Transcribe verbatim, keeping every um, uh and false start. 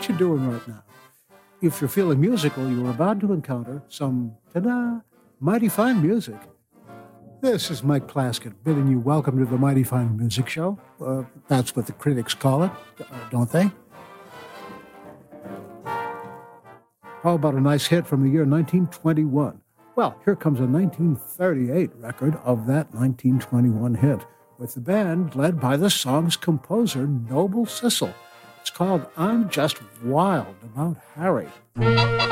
what you're doing right now. If you're feeling musical, you're about to encounter some, ta-da, mighty fine music. This is Mike Plaskett bidding you welcome to the Mighty Fine Music Show. Uh, that's what the critics call it, uh, don't they? How about a nice hit from the year nineteen twenty-one? Well, here comes a nineteen thirty-eight record of that nineteen twenty-one hit, with the band led by the song's composer, Noble Sissle. It's called I'm Just Wild About Harry.